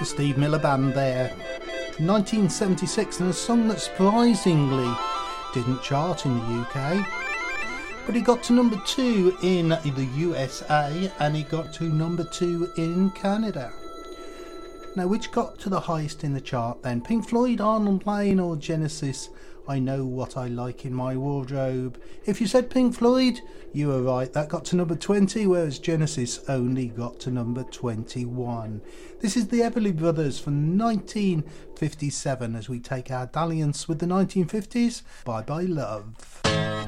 The Steve Miller Band there. 1976, and a song that surprisingly didn't chart in the UK. But it got to number 2 in the USA, and it got to number 2 in Canada. Now, which got to the highest in the chart then? Pink Floyd, Arnold Layne, or Genesis, I Know What I Like in My Wardrobe? If you said Pink Floyd, you were right. That got to number 20, whereas Genesis only got to number 21. This is the Everly Brothers from 1957 as we take our dalliance with the 1950s. Bye Bye Love.